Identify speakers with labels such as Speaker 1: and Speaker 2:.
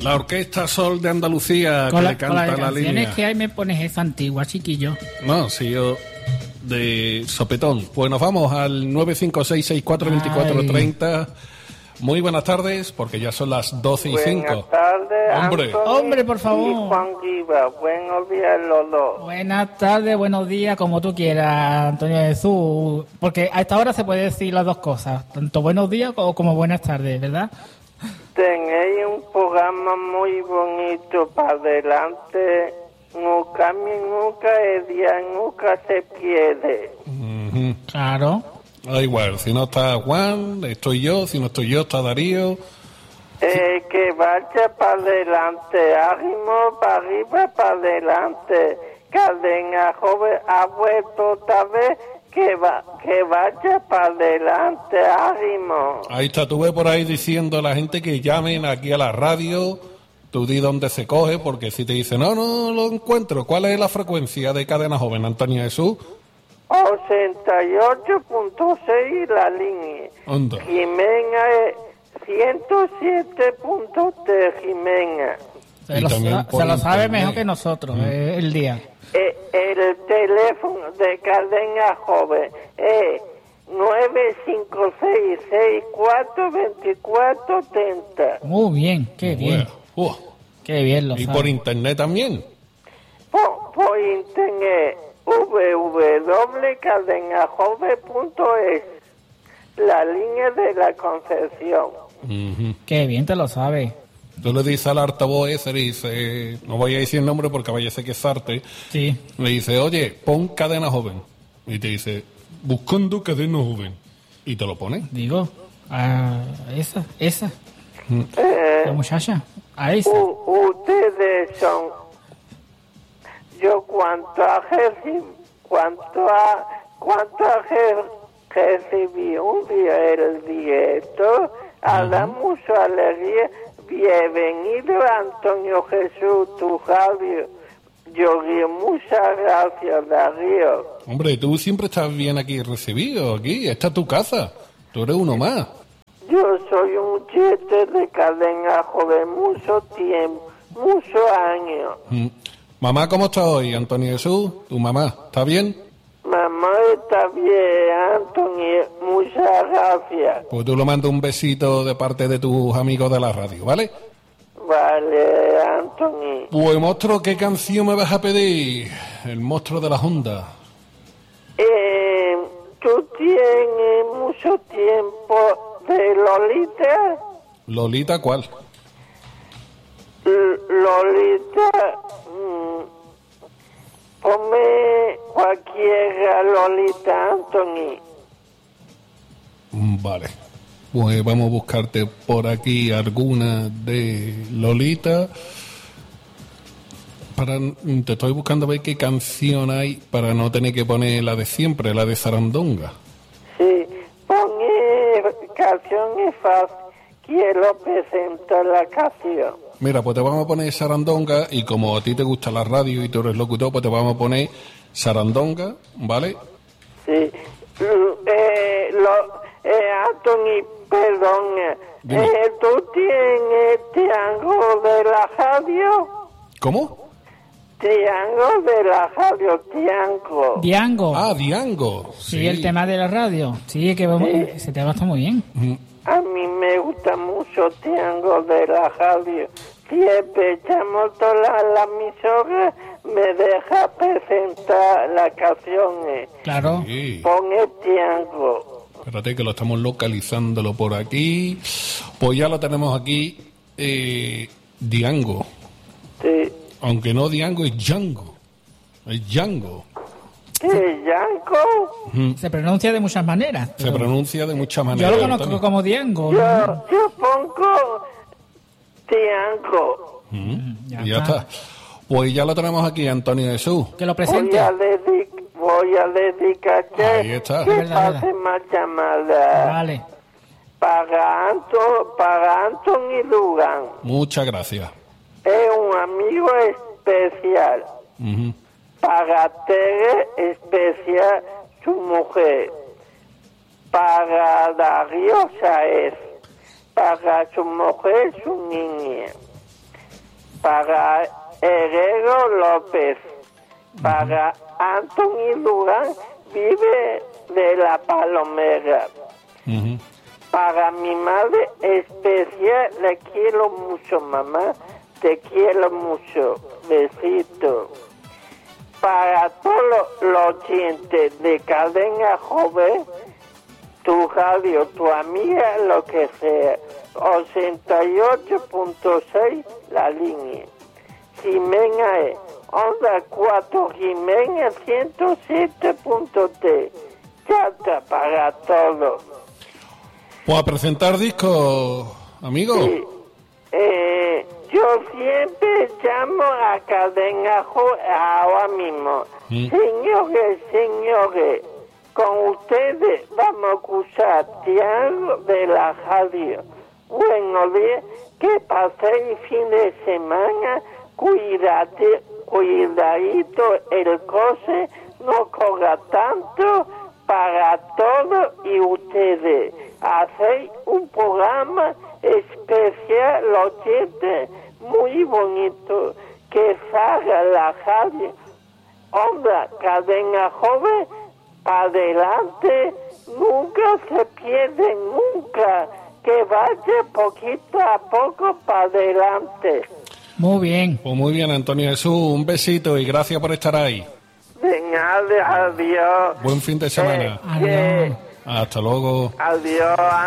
Speaker 1: La Orquesta Sol de Andalucía, que le canta la línea.
Speaker 2: Con las que hay me pones esa antigua, chiquillo.
Speaker 1: No, sí, yo de sopetón. Pues nos vamos al 956642430. Muy buenas tardes, porque ya son las 12:05.
Speaker 3: Buenas tardes,
Speaker 1: hombre.
Speaker 3: Anthony
Speaker 2: Hombre, por favor.
Speaker 3: y Juan Guiba. Buenos días, los dos.
Speaker 2: Buenas tardes, buenos días, como tú quieras, Antonio Jesús. Porque a esta hora se puede decir las dos cosas, tanto buenos días como buenas tardes, ¿verdad?
Speaker 3: Tenéis un programa muy bonito para adelante. Nunca el día nunca se pierde.
Speaker 1: Uh-huh.
Speaker 2: Claro.
Speaker 1: Da igual, si no está Juan, estoy yo, si no estoy yo, está Darío.
Speaker 3: Que vaya para adelante, ánimo para arriba, para adelante. Cadena Joven ha vuelto otra vez, que vaya para adelante, ánimo.
Speaker 1: Ahí está, tú ves por ahí diciendo a la gente que llamen aquí a la radio. Tú di dónde se coge, porque si te dicen, no lo encuentro, ¿cuál es la frecuencia de Cadena Joven, Antonio Jesús?
Speaker 3: 88.6 la línea.
Speaker 1: Onda.
Speaker 3: Jimena es 107.3 Jimena.
Speaker 2: Se lo sabe mejor que nosotros, el día.
Speaker 3: El teléfono de Cadena Joven es 956642430.
Speaker 2: Muy bien, qué bien.
Speaker 1: Bueno.
Speaker 2: Qué bien lo
Speaker 1: ¿Y
Speaker 2: sabe.
Speaker 1: por internet también?
Speaker 3: Por internet www.cadenajove.es, la línea de la Concepción.
Speaker 1: Uh-huh.
Speaker 2: Qué bien te lo sabe.
Speaker 1: Tú le dices al altavoz ese, le dice, no voy a decir el nombre porque vaya a ser que es arte.
Speaker 2: Sí.
Speaker 1: Le dice, oye, pon Cadena Joven. Y te dice, buscando Cadena Joven. Y te lo pone.
Speaker 2: Digo, esa. La muchacha, a esa.
Speaker 3: Ustedes son, yo cuánto recibí un día el directo, a la mucha alegría. Bienvenido, Antonio Jesús, tu radio. Yo río, muchas gracias, Darío.
Speaker 1: Hombre, tú siempre estás bien aquí recibido, aquí, esta es tu casa. Tú eres uno más.
Speaker 3: Yo soy un chiste de Cadena Joven, mucho tiempo, muchos años.
Speaker 1: Mamá, ¿cómo está hoy, Antonio Jesús? ¿Tu mamá está bien?
Speaker 3: Mamá está bien, Antonio, muchas gracias.
Speaker 1: Pues tú le mandas un besito de parte de tus amigos de la radio, ¿vale?
Speaker 3: Vale, Antonio.
Speaker 1: Pues, monstruo, ¿qué canción me vas a pedir? El monstruo de la Honda.
Speaker 3: ¿Tú tienes mucho tiempo de Lolita?
Speaker 1: ¿Lolita cuál?
Speaker 3: Lolita, ponme cualquiera Lolita, Anthony.
Speaker 1: Vale. Pues vamos a buscarte por aquí alguna de Lolita. Te estoy buscando a ver qué canción hay para no tener que poner la de siempre, la de Sarandonga.
Speaker 3: Sí, ponme canciones fáciles. Quiero presentar la canción.
Speaker 1: Mira, pues te vamos a poner Sarandonga y como a ti te gusta la radio y tú eres locutor, pues te vamos a poner Sarandonga, ¿vale?
Speaker 3: Sí. Anthony, perdón. ¿Tú tienes triángulo de la radio?
Speaker 1: ¿Cómo?
Speaker 3: Triángulo de la radio, triángulo.
Speaker 2: Diango.
Speaker 1: Ah, Diango.
Speaker 2: Sí, el tema de la radio. Sí, que ese tema está muy bien.
Speaker 3: A mí me gusta mucho triángulo de la radio. Siempre echamos toda la emisora, me deja presentar las canciones.
Speaker 2: Claro.
Speaker 1: Sí.
Speaker 3: Pon el triángulo.
Speaker 1: Espérate que lo estamos localizándolo por aquí. Pues ya lo tenemos aquí. Diango.
Speaker 3: Sí.
Speaker 1: Aunque no Diango, es Django. Es Django.
Speaker 3: ¿Qué, Yanko?
Speaker 2: Se pronuncia de muchas maneras.
Speaker 1: Se pronuncia de muchas maneras.
Speaker 2: Yo lo conozco
Speaker 1: Antonio.
Speaker 2: como Diango.
Speaker 3: Yo pongo triángulo.
Speaker 1: Ya está. Pues ya lo tenemos aquí, Antonio Jesús.
Speaker 2: Que lo presente.
Speaker 3: Voy a dedicarte
Speaker 1: Ahí está.
Speaker 3: que
Speaker 2: Es verdad,
Speaker 3: pase más llamadas.
Speaker 2: Vale.
Speaker 3: Para Anthony Dugan.
Speaker 1: Muchas gracias.
Speaker 3: Es un amigo especial.
Speaker 1: Ujú.
Speaker 3: Para Tere, especial su mujer. Para Darío Saez. Para su mujer, su niña. para Herrero López, para Anthony Durán, vive de la Palomera.
Speaker 1: Ujú.
Speaker 3: Para mi madre especial, le quiero mucho, mamá, te quiero mucho, besito. Para todos los oyentes de Cadena Joven, tu radio, tu amiga, lo que sea, 88.6 la línea. Jimena E, Onda 4 Jimena 107.t. Chata para todos.
Speaker 1: Pues a presentar discos, amigo.
Speaker 3: Sí. Yo siempre llamo a Cadena Joven ahora mismo. Señores, con ustedes vamos a escuchar Tiago de la radio. Buenos días, que paséis fin de semana, cuidadito el coche, no corra tanto para todos y ustedes. Hacéis un programa especial, oyente, muy bonito, que salga la radio. Onda, Cadena Joven, para adelante, nunca se pierde, nunca, que vaya poquito a poco para adelante.
Speaker 2: Muy bien.
Speaker 1: Pues muy bien, Antonio Jesús, un besito y gracias por estar ahí.
Speaker 3: Venga, adiós.
Speaker 1: Buen fin de semana.
Speaker 2: Adiós.
Speaker 1: Hasta luego.
Speaker 3: Adiós.